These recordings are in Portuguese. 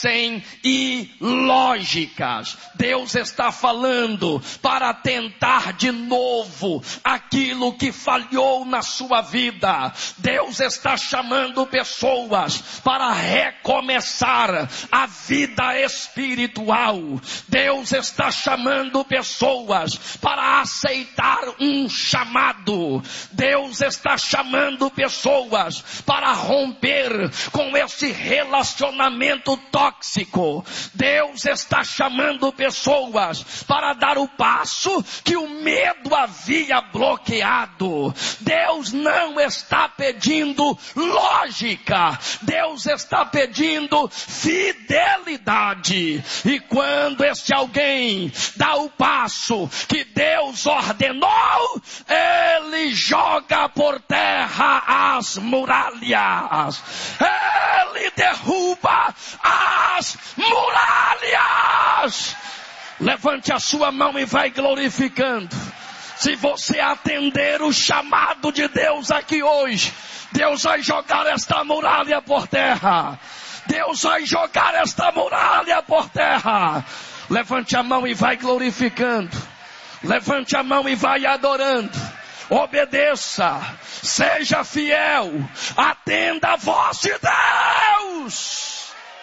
ilógicas. Deus está falando para tentar de novo aquilo que falhou na sua vida. Deus está chamando pessoas para recomeçar a vida espiritual. Deus está chamando pessoas para aceitar um chamado. Deus está chamando pessoas para romper com esse relacionamento tóxico. Deus está chamando pessoas para dar o passo que o medo havia bloqueado. Deus não está pedindo lógica, Deus está pedindo fidelidade. E quando esse alguém dá o passo que Deus ordenou, ele joga por terra as muralhas, ele derruba as muralhas. Levante a sua mão e vai glorificando. Se você atender o chamado de Deus aqui hoje, Deus vai jogar esta muralha por terra. Deus vai jogar esta muralha por terra. Levante a mão e vai glorificando. Levante a mão e vai adorando. Obedeça, seja fiel, atenda a voz de Deus.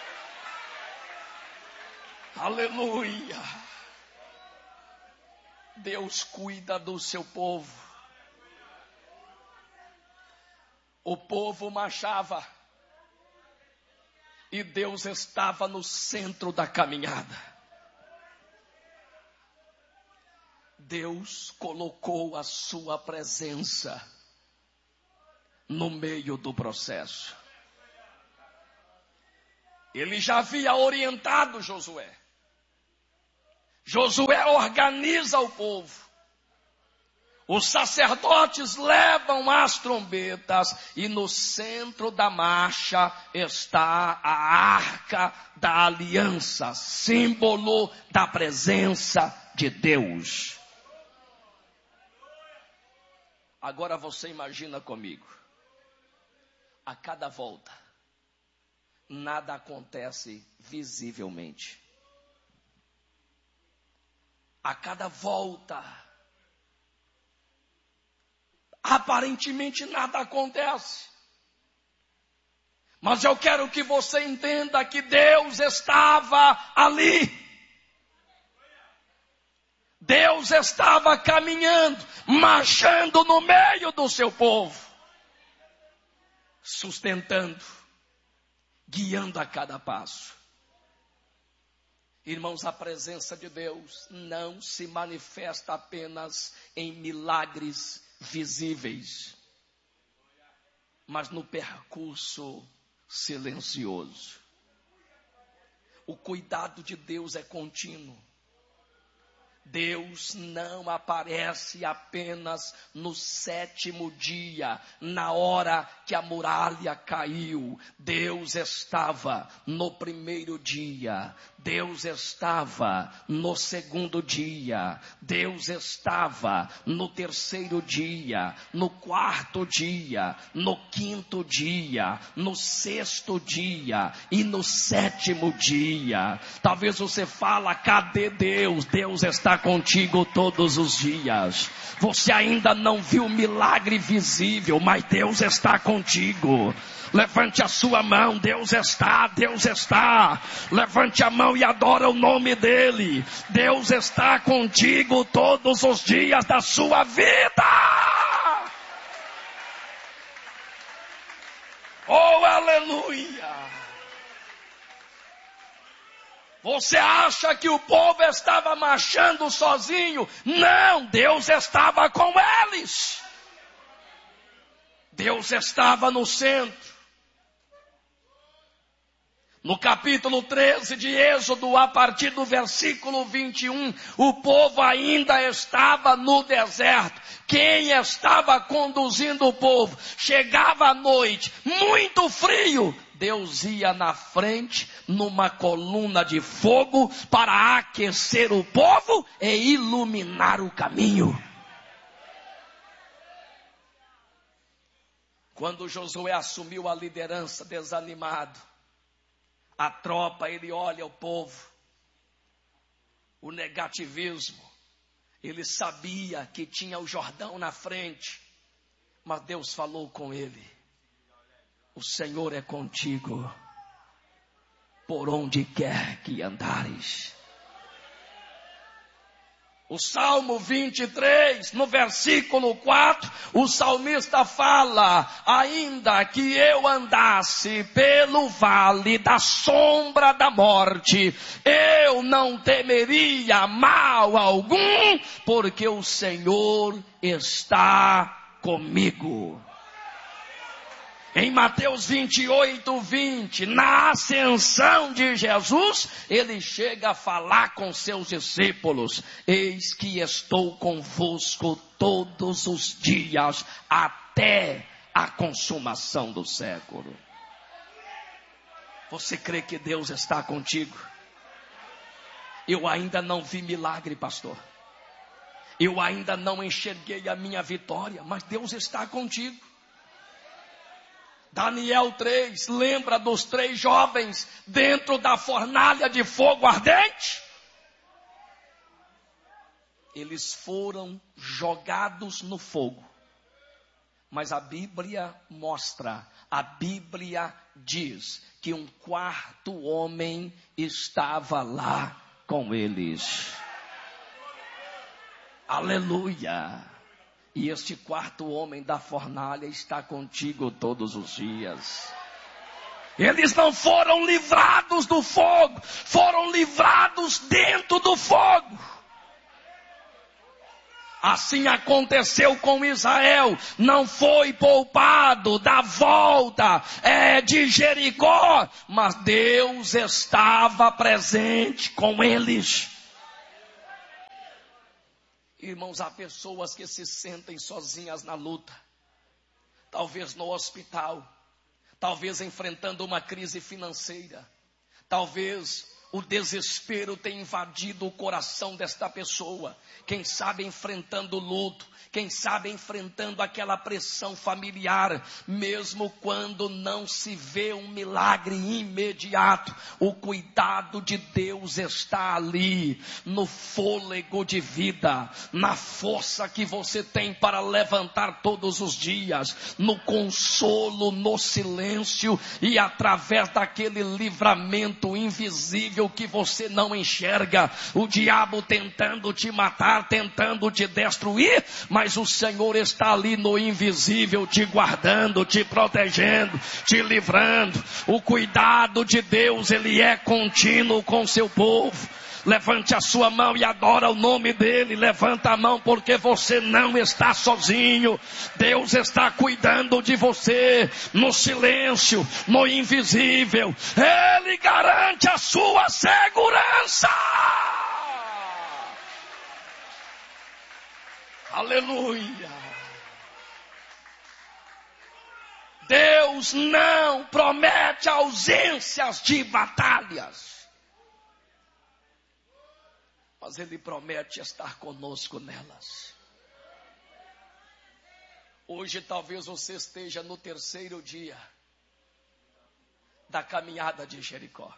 Aleluia. Deus cuida do seu povo. O povo marchava e Deus estava no centro da caminhada. Deus colocou a sua presença no meio do processo. Ele já havia orientado Josué. Josué organiza o povo. Os sacerdotes levam as trombetas e no centro da marcha está a arca da aliança, símbolo da presença de Deus. Agora você imagina comigo. A cada volta, nada acontece visivelmente. A cada volta, aparentemente nada acontece. Mas eu quero que você entenda que Deus estava ali. Deus estava caminhando, marchando no meio do seu povo, sustentando, guiando a cada passo. Irmãos, a presença de Deus não se manifesta apenas em milagres visíveis, mas no percurso silencioso. O cuidado de Deus é contínuo. Deus não aparece apenas no 7º dia, na hora que a muralha caiu. Deus estava no 1º dia, Deus estava no 2º dia, Deus estava no 3º dia, no 4º dia, no 5º dia, no 6º dia e no 7º dia. Talvez você fale, cadê Deus? Deus está contigo todos os dias. Você ainda não viu milagre visível, mas Deus está contigo. Levante a sua mão, Deus está, Deus está. Levante a mão e adora o nome dEle. Deus está contigo todos os dias da sua vida. Oh, aleluia! Você acha que o povo estava marchando sozinho? Não, Deus estava com eles. Deus estava no centro. No capítulo 13 de Êxodo, a partir do versículo 21, o povo ainda estava no deserto. Quem estava conduzindo o povo? Chegava a noite, muito frio. Deus ia na frente, numa coluna de fogo, para aquecer o povo e iluminar o caminho. Quando Josué assumiu a liderança desanimado, a tropa, ele olha o povo, o negativismo. Ele sabia que tinha o Jordão na frente, mas Deus falou com ele: o Senhor é contigo, por onde quer que andares. O Salmo 23, no versículo 4, o salmista fala: ainda que eu andasse pelo vale da sombra da morte, eu não temeria mal algum, porque o Senhor está comigo. Em Mateus 28, 20, na ascensão de Jesus, ele chega a falar com seus discípulos: eis que estou convosco todos os dias, até a consumação do século. Você crê que Deus está contigo? Eu ainda não vi milagre, pastor. Eu ainda não enxerguei a minha vitória, mas Deus está contigo. Daniel 3, lembra dos 3 jovens dentro da fornalha de fogo ardente? Eles foram jogados no fogo. Mas a Bíblia mostra, a Bíblia diz que um 4º homem estava lá com eles. Aleluia! E este 4º homem da fornalha está contigo todos os dias. Eles não foram livrados do fogo, foram livrados dentro do fogo. Assim aconteceu com Israel, não foi poupado da volta de Jericó, mas Deus estava presente com eles. Irmãos, há pessoas que se sentem sozinhas na luta, talvez no hospital, talvez enfrentando uma crise financeira, talvez o desespero tenha invadido o coração desta pessoa, quem sabe enfrentando luto, quem sabe enfrentando aquela pressão familiar, mesmo quando não se vê um milagre imediato, o cuidado de Deus está ali, no fôlego de vida, na força que você tem para levantar todos os dias, no consolo, no silêncio e através daquele livramento invisível que você não enxerga, o diabo tentando te matar, tentando te destruir, mas o Senhor está ali no invisível, te guardando, te protegendo, te livrando. O cuidado de Deus, ele é contínuo com seu povo. Levante a sua mão e adora o nome dele. Levanta a mão porque você não está sozinho. Deus está cuidando de você no silêncio, no invisível. Ele garante a sua segurança. Aleluia. Deus não promete ausências de batalhas, mas Ele promete estar conosco nelas. Hoje talvez você esteja no 3º dia da caminhada de Jericó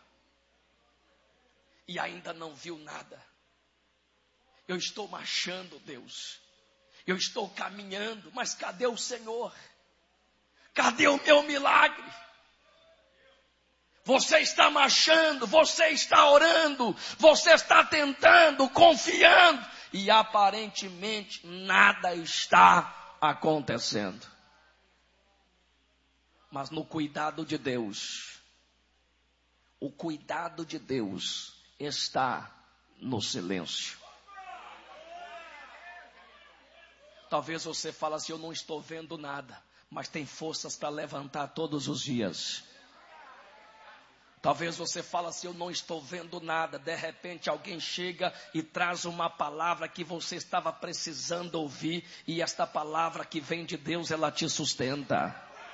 e ainda não viu nada. Eu estou marchando, Deus. Eu estou caminhando, mas cadê o Senhor? Cadê o meu milagre? Você está marchando, você está orando, você está tentando, confiando, e aparentemente nada está acontecendo. Mas no cuidado de Deus, o cuidado de Deus está no silêncio. Talvez você fale assim: eu não estou vendo nada, mas tem forças para levantar todos os dias. Talvez você fale assim: eu não estou vendo nada. De repente alguém chega e traz uma palavra que você estava precisando ouvir, e esta palavra que vem de Deus, ela te sustenta.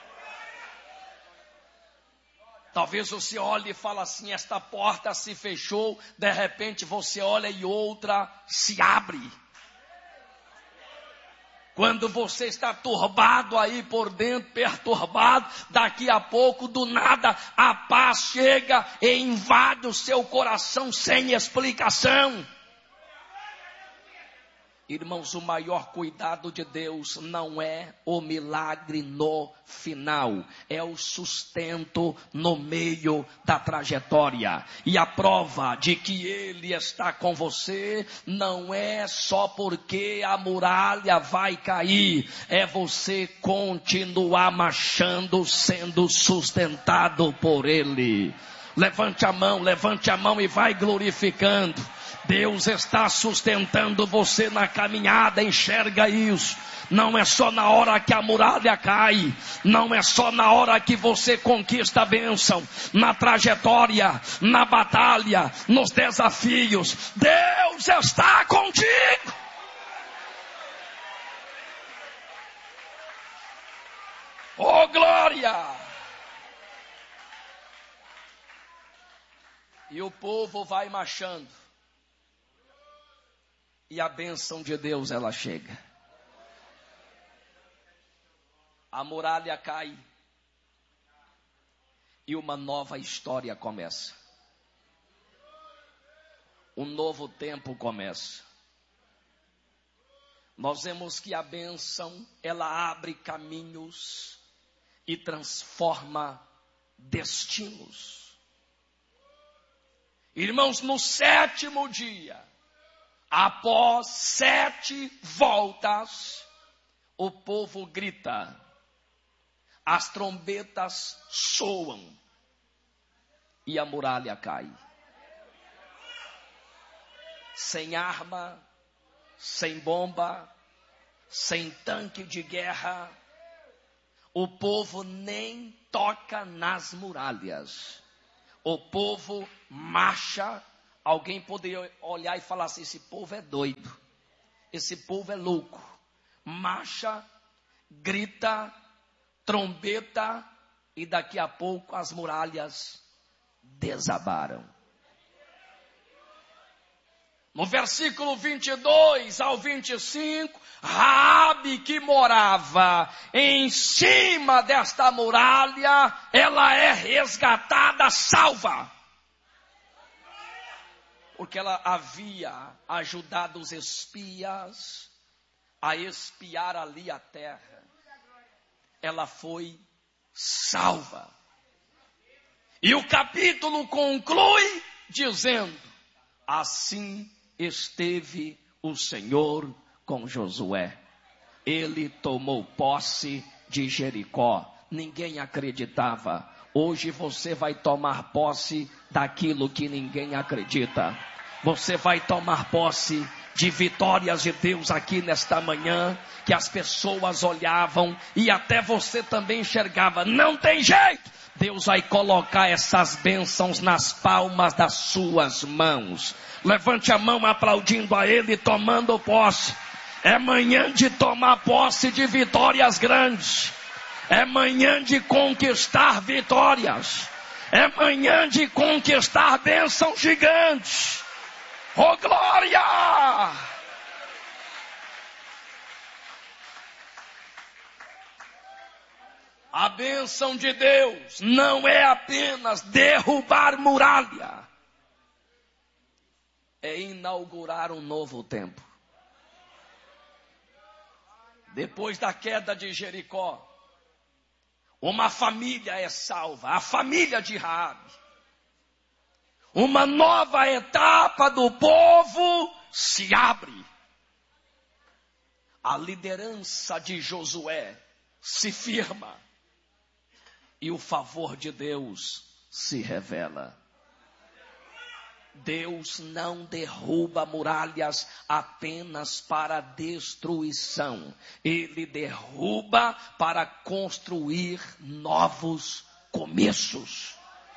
Talvez você olhe e fale assim: esta porta se fechou. De repente você olha e outra se abre. Quando você está turbado aí por dentro, perturbado, daqui a pouco, do nada, a paz chega e invade o seu coração sem explicação. Irmãos, o maior cuidado de Deus não é o milagre no final, é o sustento no meio da trajetória. E a prova de que Ele está com você não é só porque a muralha vai cair, é você continuar marchando, sendo sustentado por Ele. Levante a mão e vai glorificando. Deus está sustentando você na caminhada, enxerga isso. Não é só na hora que a muralha cai, não é só na hora que você conquista a bênção, na trajetória, na batalha, nos desafios. Deus está contigo. Oh, glória! E o povo vai marchando. E a bênção de Deus, ela chega. A muralha cai. E uma nova história começa. Um novo tempo começa. Nós vemos que a bênção, ela abre caminhos e transforma destinos. Irmãos, no 7º dia, após 7 voltas, o povo grita, as trombetas soam e a muralha cai. Sem arma, sem bomba, sem tanque de guerra, o povo nem toca nas muralhas. O povo marcha. Alguém poderia olhar e falar assim, esse povo é doido, esse povo é louco. Marcha, grita, trombeta e daqui a pouco as muralhas desabaram. No versículo 22 ao 25, Raabe, que morava em cima desta muralha, ela é resgatada, salva. Porque ela havia ajudado os espias a espiar ali a terra. Ela foi salva. E o capítulo conclui dizendo, assim esteve o Senhor com Josué. Ele tomou posse de Jericó. Ninguém acreditava. Hoje você vai tomar posse daquilo que ninguém acredita. Você vai tomar posse de vitórias de Deus aqui nesta manhã, que as pessoas olhavam e até você também enxergava. Não tem jeito. Deus vai colocar essas bênçãos nas palmas das suas mãos. Levante a mão aplaudindo a Ele, tomando posse. É manhã de tomar posse de vitórias grandes. É manhã de conquistar vitórias. É manhã de conquistar bênçãos gigantes. Oh, glória! A bênção de Deus não é apenas derrubar muralha. É inaugurar um novo tempo. Depois da queda de Jericó, uma família é salva, a família de Raabe. Uma nova etapa do povo se abre. A liderança de Josué se firma. E o favor de Deus se revela. Deus não derruba muralhas apenas para destruição. Ele derruba para construir novos começos.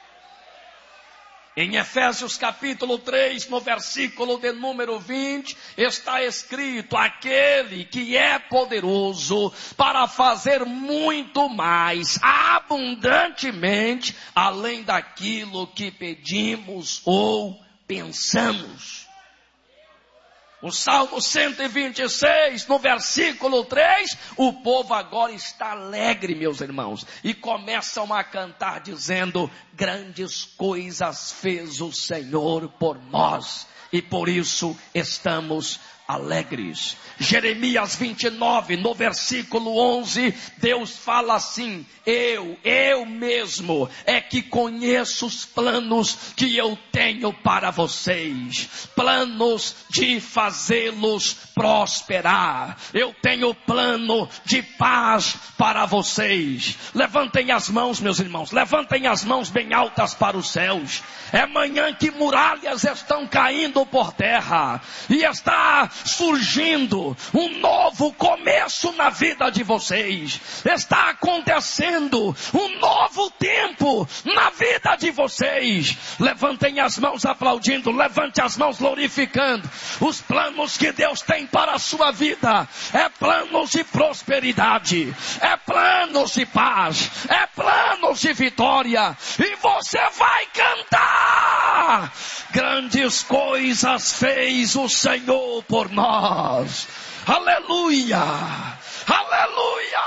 Em Efésios capítulo 3, no versículo de número 20, está escrito, aquele que é poderoso para fazer muito mais, abundantemente, além daquilo que pedimos ou pensamos. O Salmo 126, no versículo 3, o povo agora está alegre, meus irmãos, e começam a cantar dizendo: grandes coisas fez o Senhor por nós, e por isso estamos alegres. Jeremias 29, no versículo 11, Deus fala assim: eu mesmo é que conheço os planos que eu tenho para vocês, planos de fazê-los prosperar. Eu tenho plano de paz para vocês. Levantem as mãos, meus irmãos, levantem as mãos bem altas para os céus. É manhã que muralhas estão caindo por terra, e está surgindo um novo começo na vida de vocês. Está acontecendo um novo tempo na vida de vocês. Levantem as mãos aplaudindo, levante as mãos glorificando. Os planos que Deus tem para a sua vida é planos de prosperidade, é planos de paz, é planos de vitória, e você vai cantar: grandes coisas fez o Senhor por nós. Aleluia, aleluia,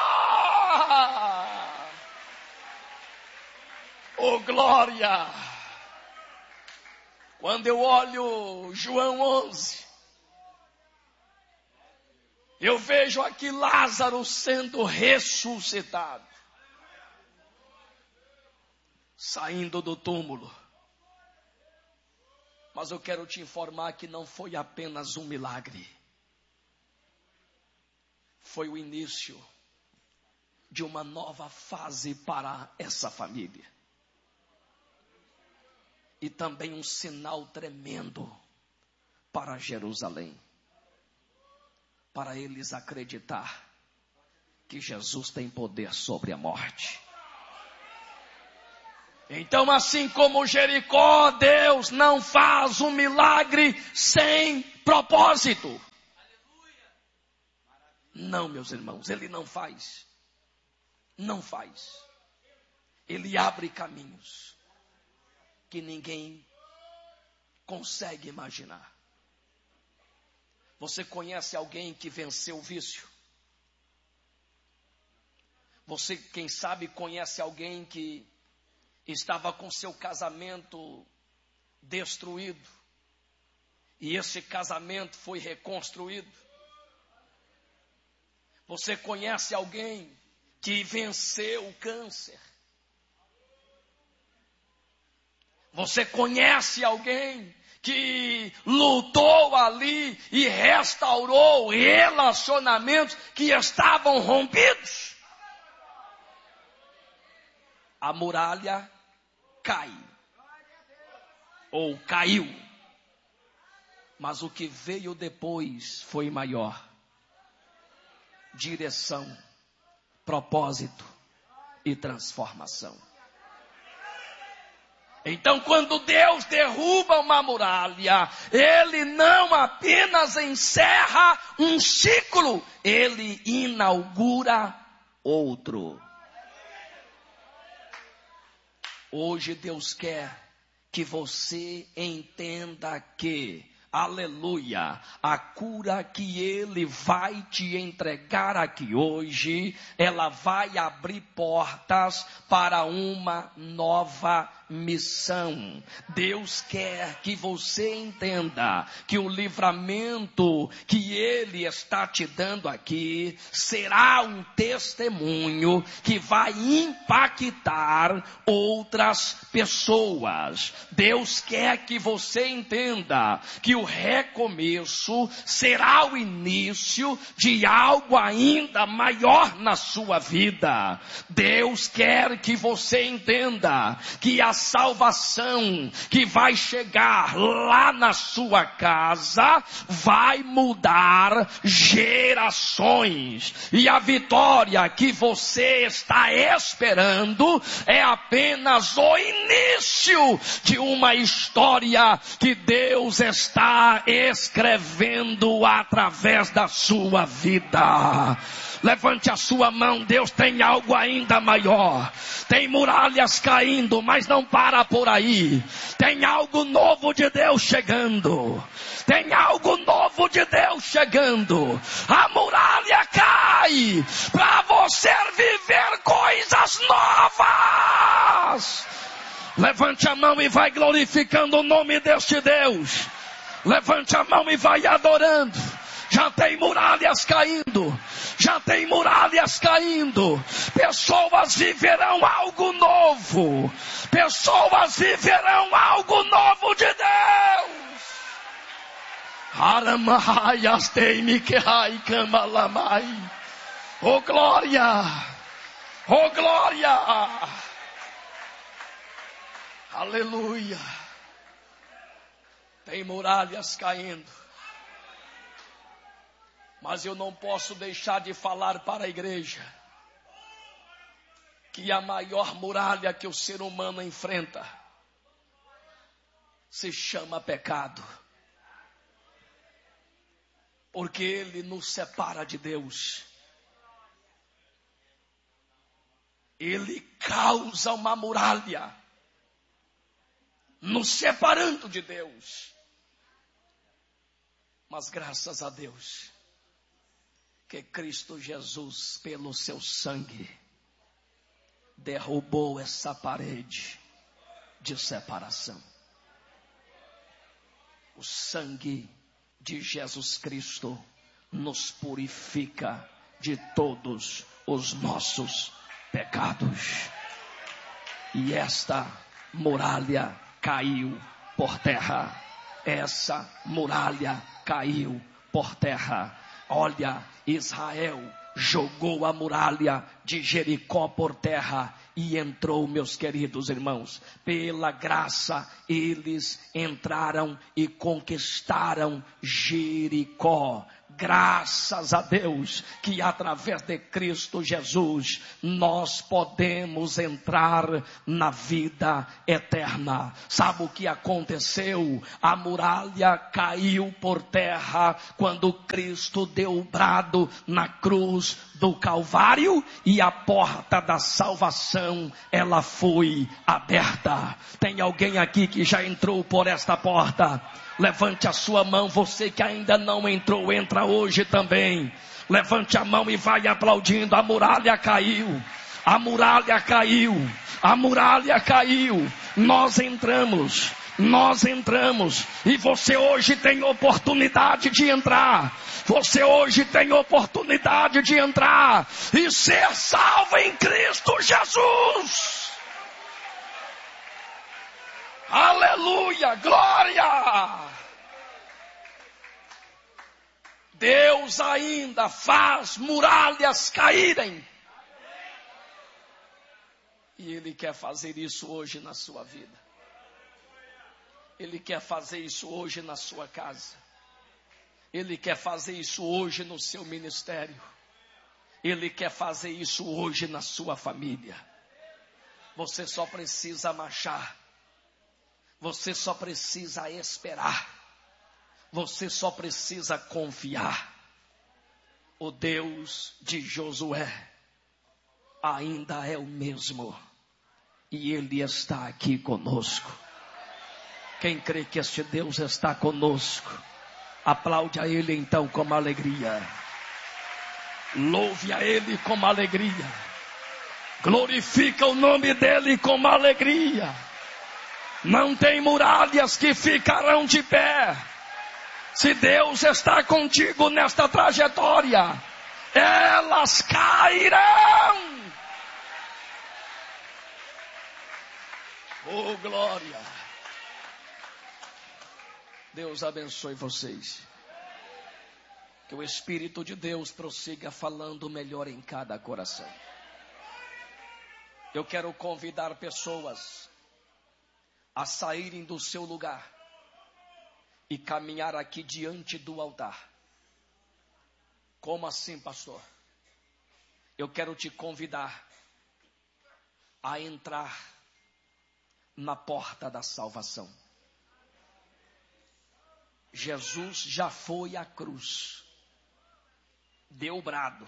oh glória. Quando eu olho João 11, eu vejo aqui Lázaro sendo ressuscitado, saindo do túmulo. Mas eu quero te informar que não foi apenas um milagre. Foi o início de uma nova fase para essa família. E também um sinal tremendo para Jerusalém. Para eles acreditar que Jesus tem poder sobre a morte. Então, assim como Jericó, Deus não faz um milagre sem propósito. Não, meus irmãos, Ele não faz. Não faz. Ele abre caminhos que ninguém consegue imaginar. Você conhece alguém que venceu o vício? Você, quem sabe, conhece alguém que estava com seu casamento destruído, e esse casamento foi reconstruído? Você conhece alguém que venceu o câncer? Você conhece alguém que lutou ali e restaurou relacionamentos que estavam rompidos? A muralha cai, ou caiu, mas o que veio depois foi maior. Direção, propósito e transformação. Então, quando Deus derruba uma muralha, Ele não apenas encerra um ciclo, Ele inaugura outro. Hoje Deus quer que você entenda que, aleluia, a cura que Ele vai te entregar aqui hoje, ela vai abrir portas para uma nova missão. Deus quer que você entenda que o livramento que Ele está te dando aqui será um testemunho que vai impactar outras pessoas. Deus quer que você entenda que o recomeço será o início de algo ainda maior na sua vida. Deus quer que você entenda que a salvação que vai chegar lá na sua casa vai mudar gerações, e a vitória que você está esperando é apenas o início de uma história que Deus está escrevendo através da sua vida. Levante a sua mão, Deus tem algo ainda maior. Tem muralhas caindo, mas não para por aí. Tem algo novo de Deus chegando. Tem algo novo de Deus chegando. A muralha cai para você viver coisas novas. Levante a mão e vai glorificando o nome deste Deus. Levante a mão e vai adorando. Já tem muralhas caindo. Já tem muralhas caindo. Pessoas viverão algo novo. Pessoas viverão algo novo de Deus. Aramaias teime que ai camalamai. Oh glória. Oh glória. Aleluia. Tem muralhas caindo. Mas eu não posso deixar de falar para a igreja que a maior muralha que o ser humano enfrenta se chama pecado. Porque ele nos separa de Deus. Ele causa uma muralha nos separando de Deus. Mas graças a Deus que Cristo Jesus, pelo seu sangue, derrubou essa parede de separação. O sangue de Jesus Cristo nos purifica de todos os nossos pecados. E esta muralha caiu por terra. Essa muralha caiu por terra. Olha, Israel jogou a muralha de Jericó por terra e entrou, meus queridos irmãos. Pela graça, eles entraram e conquistaram Jericó. Graças a Deus que através de Cristo Jesus nós podemos entrar na vida eterna. Sabe o que aconteceu? A muralha caiu por terra quando Cristo deu o brado na cruz do Calvário e a porta da salvação ela foi aberta. Tem alguém aqui que já entrou por esta porta? Levante a sua mão, você que ainda não entrou, entra hoje também. Levante a mão e vai aplaudindo. A muralha caiu, a muralha caiu, a muralha caiu. Nós entramos e você hoje tem oportunidade de entrar. Você hoje tem oportunidade de entrar e ser salvo em Cristo Jesus. Aleluia, glória! Deus ainda faz muralhas caírem. E Ele quer fazer isso hoje na sua vida. Ele quer fazer isso hoje na sua casa. Ele quer fazer isso hoje no seu ministério. Ele quer fazer isso hoje na sua família. Você só precisa marchar. Você só precisa esperar. Você só precisa confiar. O Deus de Josué ainda é o mesmo. E Ele está aqui conosco. Quem crê que este Deus está conosco, aplaude a Ele então com alegria. Louve a Ele com alegria. Glorifica o nome dEle com alegria. Não tem muralhas que ficarão de pé. Se Deus está contigo nesta trajetória, elas cairão. Oh, glória. Deus abençoe vocês. Que o Espírito de Deus prossiga falando melhor em cada coração. Eu quero convidar pessoas a saírem do seu lugar e caminhar aqui diante do altar. Como assim, pastor? Eu quero te convidar a entrar na porta da salvação. Jesus já foi à cruz, deu o brado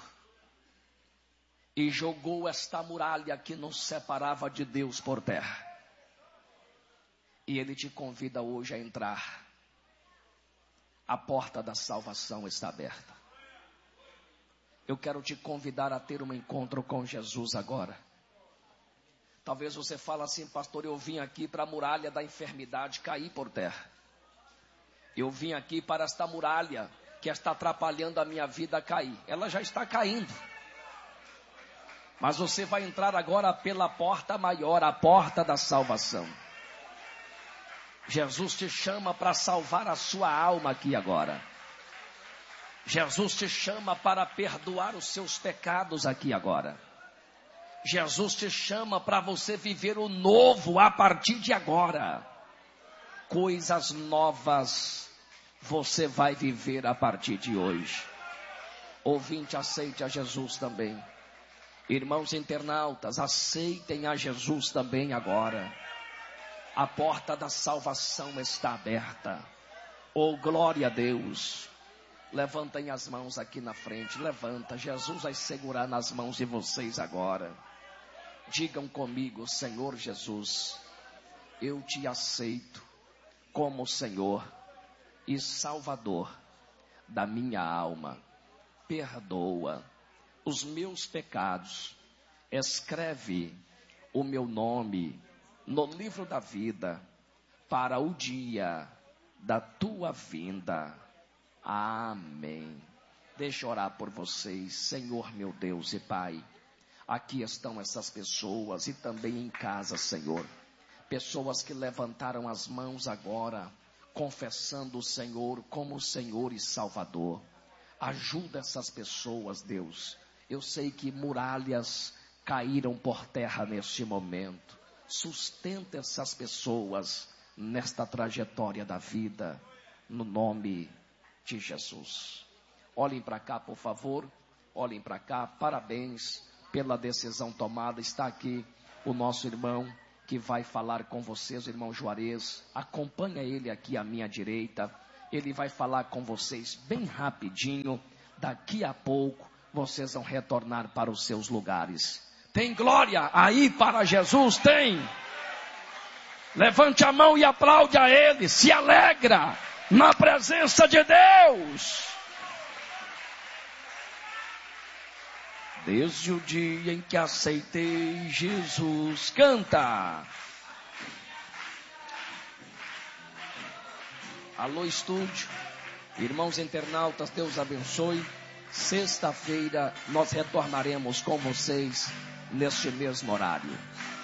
e jogou esta muralha que nos separava de Deus por terra. E Ele te convida hoje a entrar. A porta da salvação está aberta. Eu quero te convidar a ter um encontro com Jesus agora. Talvez você fale assim: pastor, eu vim aqui para a muralha da enfermidade cair por terra. Eu vim aqui para esta muralha que está atrapalhando a minha vida cair. Ela já está caindo. Mas você vai entrar agora pela porta maior, a porta da salvação. Jesus te chama para salvar a sua alma aqui agora. Jesus te chama para perdoar os seus pecados aqui agora. Jesus te chama para você viver o novo a partir de agora. Coisas novas você vai viver a partir de hoje. Ouvinte, aceite a Jesus também. Irmãos internautas, aceitem a Jesus também agora. A porta da salvação está aberta. Oh, glória a Deus. Levantem as mãos aqui na frente. Levanta. Jesus vai segurar nas mãos de vocês agora. Digam comigo: Senhor Jesus, eu te aceito como Senhor e Salvador da minha alma. Perdoa os meus pecados. Escreve o meu nome no livro da vida para o dia da tua vinda. Amém. Deixa eu orar por vocês. Senhor meu Deus e Pai, aqui estão essas pessoas e também em casa, Senhor. Pessoas que levantaram as mãos agora, confessando o Senhor como Senhor e Salvador. Ajuda essas pessoas, Deus. Eu sei que muralhas caíram por terra neste momento. Sustenta essas pessoas nesta trajetória da vida, no nome de Jesus. Olhem para cá, por favor. Olhem para cá. Parabéns pela decisão tomada. Está aqui o nosso irmão que vai falar com vocês, o irmão Juarez. Acompanha ele aqui à minha direita. Ele vai falar com vocês bem rapidinho. Daqui a pouco vocês vão retornar para os seus lugares. Tem glória aí para Jesus? Tem. Levante a mão e aplaude a Ele. Se alegra na presença de Deus. Desde o dia em que aceitei Jesus. Canta. Alô, estúdio. Irmãos internautas, Deus abençoe. Sexta-feira nós retornaremos com vocês neste mesmo horário.